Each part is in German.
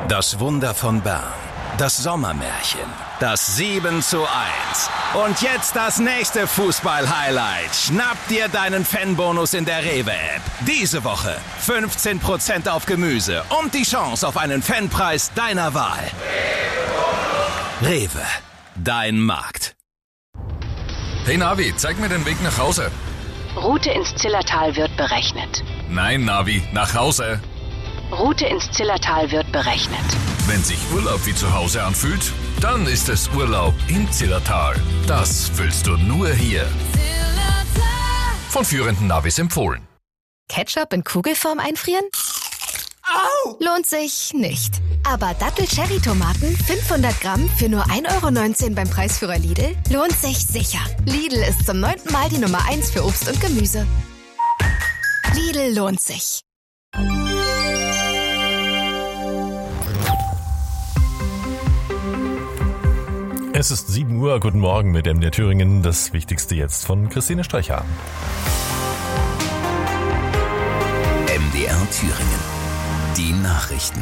Das Wunder von Bern, das Sommermärchen, das 7:1 und jetzt das nächste Fußball-Highlight. Schnapp dir deinen Fanbonus in der Rewe-App. Diese Woche 15% auf Gemüse und die Chance auf einen Fanpreis deiner Wahl. Rewe, dein Markt. Hey Navi, zeig mir den Weg nach Hause. Route ins Zillertal wird berechnet. Nein, Navi, nach Hause. Route ins Zillertal wird berechnet. Wenn sich Urlaub wie zu Hause anfühlt, dann ist es Urlaub im Zillertal. Das fühlst du nur hier. Von führenden Navis empfohlen. Ketchup in Kugelform einfrieren? Au! Lohnt sich nicht. Aber Dattel-Cherry-Tomaten 500 Gramm für nur 1,19 € beim Preisführer Lidl lohnt sich sicher. Lidl ist zum 9. Mal die Nummer 1 für Obst und Gemüse. Lidl lohnt sich. Es ist 7 Uhr, guten Morgen mit MDR Thüringen. Das Wichtigste jetzt von Christine Streicher. MDR Thüringen, die Nachrichten.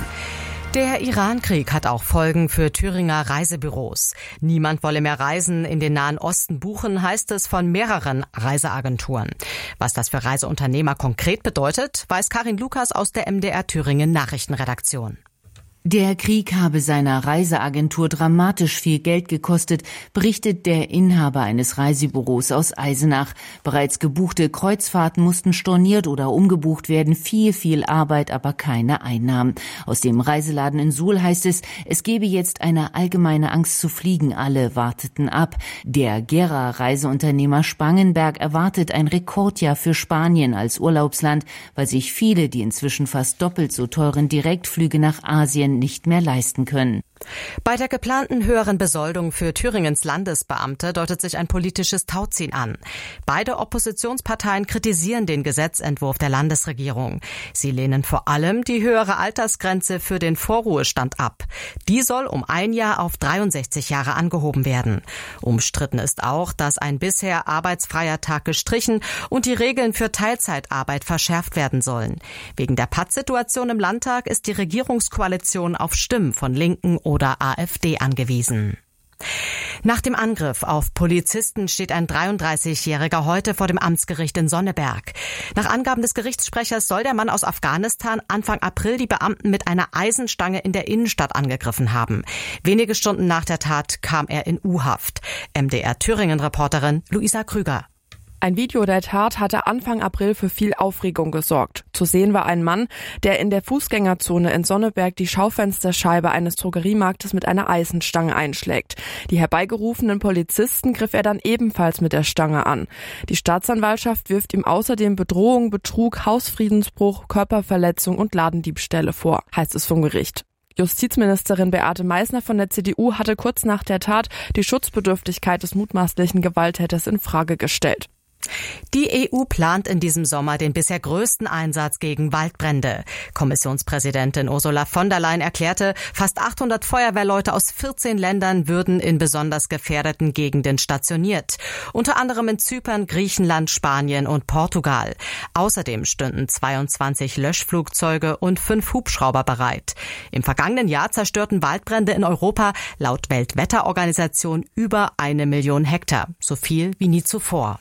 Der Iran-Krieg hat auch Folgen für Thüringer Reisebüros. Niemand wolle mehr Reisen in den Nahen Osten buchen, heißt es von mehreren Reiseagenturen. Was das für Reiseunternehmer konkret bedeutet, weiß Karin Lukas aus der MDR Thüringen Nachrichtenredaktion. Der Krieg habe seiner Reiseagentur dramatisch viel Geld gekostet, berichtet der Inhaber eines Reisebüros aus Eisenach. Bereits gebuchte Kreuzfahrten mussten storniert oder umgebucht werden. Viel Arbeit, aber keine Einnahmen. Aus dem Reiseladen in Suhl heißt es, es gebe jetzt eine allgemeine Angst zu fliegen. Alle warteten ab. Der Gera Reiseunternehmer Spangenberg erwartet ein Rekordjahr für Spanien als Urlaubsland, weil sich viele die inzwischen fast doppelt so teuren Direktflüge nach Asien nicht mehr leisten können. Bei der geplanten höheren Besoldung für Thüringens Landesbeamte deutet sich ein politisches Tauziehen an. Beide Oppositionsparteien kritisieren den Gesetzentwurf der Landesregierung. Sie lehnen vor allem die höhere Altersgrenze für den Vorruhestand ab. Die soll um 1 Jahr auf 63 Jahre angehoben werden. Umstritten ist auch, dass ein bisher arbeitsfreier Tag gestrichen und die Regeln für Teilzeitarbeit verschärft werden sollen. Wegen der Pattsituation im Landtag ist die Regierungskoalition auf Stimmen von Linken oder AfD angewiesen. Nach dem Angriff auf Polizisten steht ein 33-Jähriger heute vor dem Amtsgericht in Sonneberg. Nach Angaben des Gerichtssprechers soll der Mann aus Afghanistan Anfang April die Beamten mit einer Eisenstange in der Innenstadt angegriffen haben. Wenige Stunden nach der Tat kam er in U-Haft. MDR Thüringen-Reporterin Luisa Krüger. Ein Video der Tat hatte Anfang April für viel Aufregung gesorgt. Zu sehen war ein Mann, der in der Fußgängerzone in Sonneberg die Schaufensterscheibe eines Drogeriemarktes mit einer Eisenstange einschlägt. Die herbeigerufenen Polizisten griff er dann ebenfalls mit der Stange an. Die Staatsanwaltschaft wirft ihm außerdem Bedrohung, Betrug, Hausfriedensbruch, Körperverletzung und Ladendiebstähle vor, heißt es vom Gericht. Justizministerin Beate Meißner von der CDU hatte kurz nach der Tat die Schutzbedürftigkeit des mutmaßlichen Gewalttäters in Frage gestellt. Die EU plant in diesem Sommer den bisher größten Einsatz gegen Waldbrände. Kommissionspräsidentin Ursula von der Leyen erklärte, fast 800 Feuerwehrleute aus 14 Ländern würden in besonders gefährdeten Gegenden stationiert. Unter anderem in Zypern, Griechenland, Spanien und Portugal. Außerdem stünden 22 Löschflugzeuge und 5 Hubschrauber bereit. Im vergangenen Jahr zerstörten Waldbrände in Europa laut Weltwetterorganisation über 1 Million Hektar. So viel wie nie zuvor.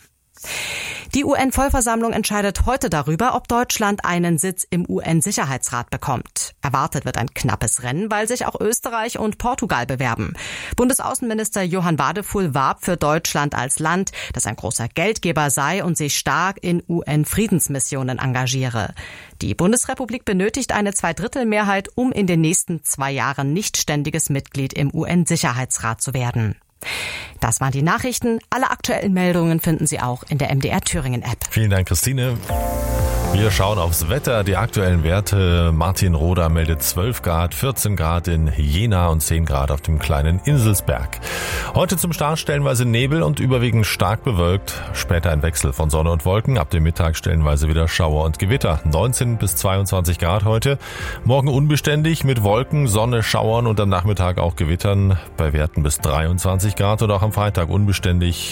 Die UN-Vollversammlung entscheidet heute darüber, ob Deutschland einen Sitz im UN-Sicherheitsrat bekommt. Erwartet wird ein knappes Rennen, weil sich auch Österreich und Portugal bewerben. Bundesaußenminister Johann Wadefuhl warb für Deutschland als Land, das ein großer Geldgeber sei und sich stark in UN-Friedensmissionen engagiere. Die Bundesrepublik benötigt eine Zweidrittelmehrheit, um in den nächsten 2 Jahren nicht ständiges Mitglied im UN-Sicherheitsrat zu werden. Das waren die Nachrichten. Alle aktuellen Meldungen finden Sie auch in der MDR Thüringen App. Vielen Dank, Christine. Wir schauen aufs Wetter, die aktuellen Werte. Martinroda meldet 12 Grad, 14 Grad in Jena und 10 Grad auf dem kleinen Inselsberg. Heute zum Start stellenweise Nebel und überwiegend stark bewölkt. Später ein Wechsel von Sonne und Wolken. Ab dem Mittag stellenweise wieder Schauer und Gewitter. 19 bis 22 Grad heute. Morgen unbeständig mit Wolken, Sonne, Schauern und am Nachmittag auch Gewittern bei Werten bis 23 Grad. Und auch am Freitag unbeständig